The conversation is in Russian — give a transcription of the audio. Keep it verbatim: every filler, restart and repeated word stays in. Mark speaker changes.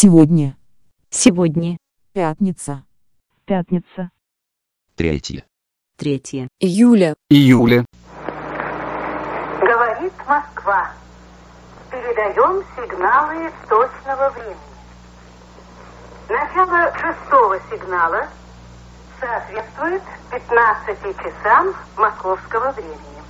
Speaker 1: Сегодня.
Speaker 2: Сегодня.
Speaker 1: Пятница.
Speaker 2: Пятница.
Speaker 3: Третье.
Speaker 2: Третье.
Speaker 4: Июля.
Speaker 5: Июля.
Speaker 6: Говорит Москва. Передаем сигналы точного времени. Начало шестого сигнала соответствует пятнадцати часам московского времени.